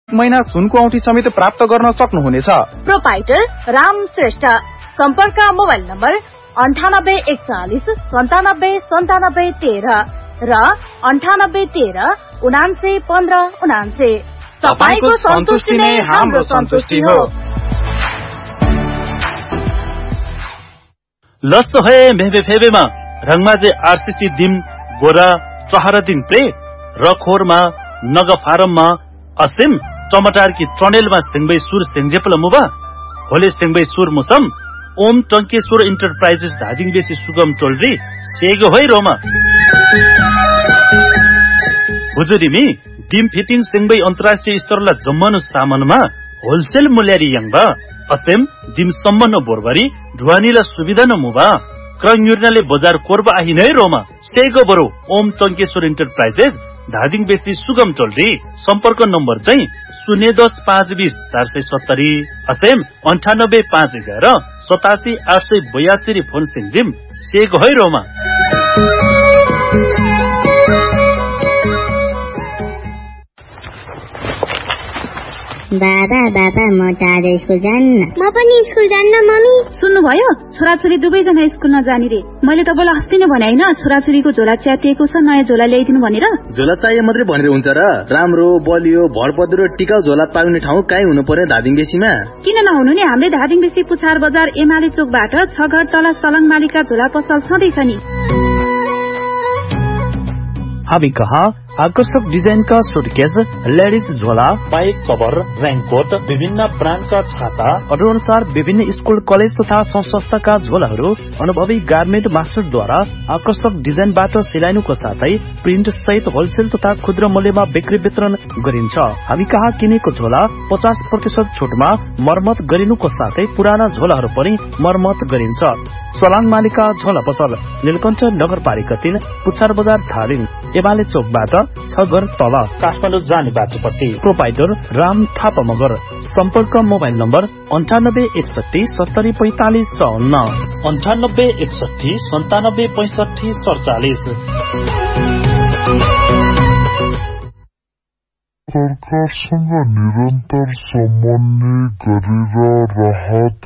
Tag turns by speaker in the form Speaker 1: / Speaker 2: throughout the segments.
Speaker 1: महिना सुनको औँठी समेत प्राप्त गर्न सक्नुहुनेछ।
Speaker 2: प्रोपाइटर राम श्रेष्ठ। सम्पर्क मोबाइल नम्बर 9841 97 97 13 र 9813 99 15 99। तपाईको सन्तुष्टि नै हाम्रो सन्तुष्टि हो।
Speaker 3: लस्सो है मेबे फेबेमा रंगमाजे आरसीसी दिम गोरा चहरा दिन प्ले रखोरमा नग फारममा असिम टमाटर की ट्रनेलमा सिंगबै सुर सिंगजेपल मुबा होले सिंगबै सुर मुसम ओम टंकेश्वर इन्टरप्राइजेस धादिङ बेसी सुगम टोलरी सेगो होय रोमा हुजुरिमी डिम फिटिङ सिंगबै अन्तर्राष्ट्रिय स्तरला जम्मनु सामानमा होलसेल मूल्यारी यंगबा असेम डिम सम्मन बोरबरी ढुवानीला सुविधा न मुबा क्रन्युर्नाले बजार कोरबा आहि नै रोमा सेगो बरो ओम टंकेश्वर इन्टरप्राइजेस धादिङ बेसी सुगम टोलरी सम्पर्क नम्बर चाहिँ 010 470 असेम 98 511 87 882 फोन सिंजिम सेगो है रोमा।
Speaker 4: बाबा बाबा म त आज स्कुल जान्न।
Speaker 5: म पनि स्कुल जान्न मम्मी।
Speaker 6: सुन्नुभयो छोराछोरी दुवैजना स्कुल नजाने रे। मैले तपाईँलाई अस्ति नै भने हैन छोराछोरीको झोला च्यातिएको छ नयाँ झोला ल्याइदिनु भनेर।
Speaker 7: झोला चाहिए मात्रै भनेर हुन्छ र? राम्रो बलियो भरपद्रो टिकाउ झोला पाउने ठाउँ काई हुनु पर्यो धादिङ बेसीमा?
Speaker 6: किन नहुनु नि हामीले धादिङ बेसी पुछार बजार एमाले चोकबाट 6 घर तल सलङ मालिका झोला पसल छँदैछ नि।
Speaker 8: हामी कहाँ आकर्षक डिजाइन का सूटकेस, लेडीज झोला,
Speaker 3: बाइक कभर, रेनकोट, विभिन्न ब्रान्ड का छाता,
Speaker 8: अनुसार विभिन्न स्कूल कलेज तथा संस्था का झोलाहरू अनुभवी गार्मेन्ट मास्टर द्वारा आकर्षक डिजाइनबाट सिलाइनुको साथै प्रिन्ट सहित होलसेल तथा खुद्रा मूल्यमा बिक्री वितरण गरिन्छ। हामी कहाँ किनेको झोला 50% छुटमा मर्मत गरिनुको साथै पुराना झोलाहरू पनि मर्मत गरिन्छ। सलाङ मालिका झोला पसल नीलकण्ठ नगरपालिका 3 पुछार बजार धादिङ एमाले चोकबाट 6 घर तल
Speaker 3: काठमाडौँ जाने बाटोपट्टि।
Speaker 8: प्रोपाइटर राम थापा मगर। सम्पर्क मोबाइल नम्बर 98 61 70 45 54
Speaker 3: 98 61 97 65 47।
Speaker 9: सरकारसँग निरन्तर समन्वय गरेर राहत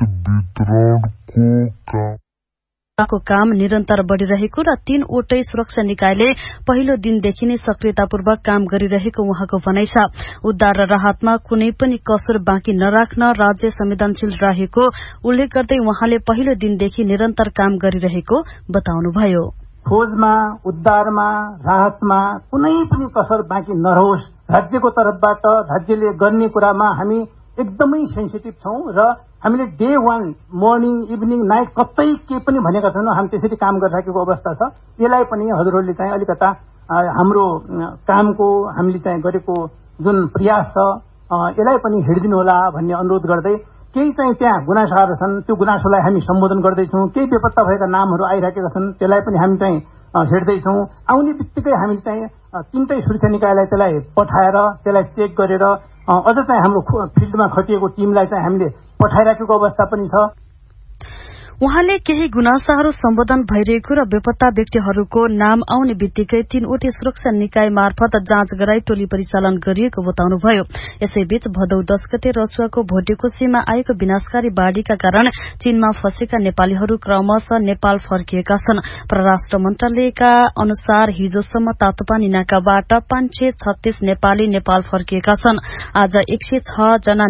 Speaker 9: वितरणको
Speaker 2: काम निरन्तर बढ़िरहेको र 3 वटै सुरक्षा निकायले पहिलो दिनदेखि नै सक्रियतापूर्वक काम गरिरहेको उहाँको भनाइ छ। उद्धार र राहतमा कुनै पनि कसर बाँकी नराख्न राज्य संवेदनशील रहेको उल्लेख गर्दै उहाँले पहिलो दिनदेखि निरन्तर काम गरिरहेको बताउनुभयो।
Speaker 10: खोजमा, उद्धारमा, राहतमा कुनै पनि कसर बाँकी नरहोस्, राज्यको तर्फबाट राज्यले गर्ने कुरामा हामी एकदमै सेन्सिटिभ छौं र हामीले डे 1 मर्निङ इभिनिङ नाइट कतै के पनि भनेका छैनौं। हामी त्यसरी काम गरिराखेको अवस्था छ। यसलाई पनि हजुरहरूले चाहिँ अलिकता हाम्रो कामको हामीले चाहिँ गरेको जुन प्रयास छ यसलाई पनि हेरिदिनु होला भन्ने अनुरोध गर्दै केही चाहिँ त्यहाँ गुनासोहरू छन् त्यो गुनासोलाई हामी सम्बोधन गर्दैछौं। केही बेपत्ता भएका नामहरू आइराखेका छन् त्यसलाई पनि हामी चाहिँ हेर्दैछौं। आउने बित्तिकै हामी चाहिँ 3टै सुरक्षा निकायलाई त्यसलाई पठाएर त्यसलाई चेक गरेर अझ चाहिँ हाम्रो फिल्डमा खटिएको टिमलाई चाहिँ हामीले पठाइराखेको अवस्था पनि छ।
Speaker 2: उहाँले केही गुनासाहरू सम्बोधन भइरहेको र बेपत्ता व्यक्तिहरूको नाम आउने बित्तिकै 3 वटै सुरक्षा निकाय मार्फत जाँच गराई टोली परिचालन गरिएको बताउनुभयो। यसैबीच भदौ 10 गते रसुवाको भोटेकोसीमा आएको विनाशकारी बाढ़ीका कारण चीनमा फँसेका नेपालीहरू क्रमशः नेपाल फर्किएका छन्। परराष्ट्र मन्त्रालयका अनुसार हिजोसम्म तातोपानी नाकाबाट 536 नेपाली नेपाल फर्किएका छन्। आज 106 जना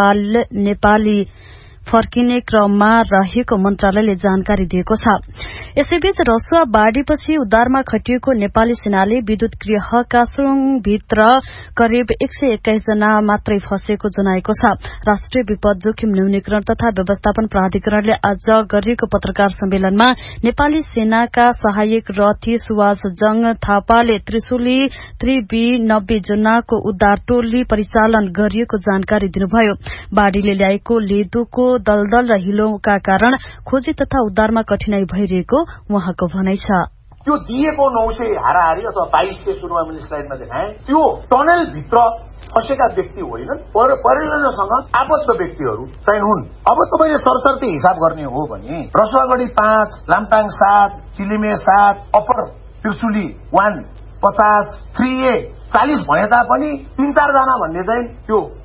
Speaker 2: नेपाली फर्किने क्रममा रहेको मन्त्रालयले जानकारी दिएको छ। यसैबीच रसुवा बाढ़ीपछि उद्धारमा खटिएको नेपाली सेनाले विद्युत गृहका सुरुङभित्र करिब 121 जना मात्रै फँसेको जनाएको छ। राष्ट्रिय विपद जोखिम न्यूनीकरण तथा व्यवस्थापन प्राधिकरणले आज गरिएको पत्रकार सम्मेलनमा नेपाली सेनाका सहायक रथी सुवास जंग थापाले त्रिशुली त्रिबी 90 जनाको उद्धार टोली परिचालन गरिएको जानकारी दिनुभयो। बाढ़ीले ल्याएको लेदोको दलदल र हिलोका कारण खोजी तथा उद्धारमा कठिनाई भइरहेको उहाँको भनाइ छ।
Speaker 11: त्यो दिएको 900 हाराहारी अथवा 2200 सुरुमा मैले स्लाइडमा देखाएँ त्यो टनल भित्र फँसेका व्यक्ति होइनन्, परियोजनासँग आबद्ध व्यक्तिहरू चाहिँ हुन्। अब तपाईले सरसर्ती हिसाब गर्ने हो भने रसुवागढी 5, लामटाङ 7, चिलिमे 7, अप्पर त्रिशुली 1, 50, 3A 40 भने तापनि 3-4 जना भन्ने चाहिँ त्यो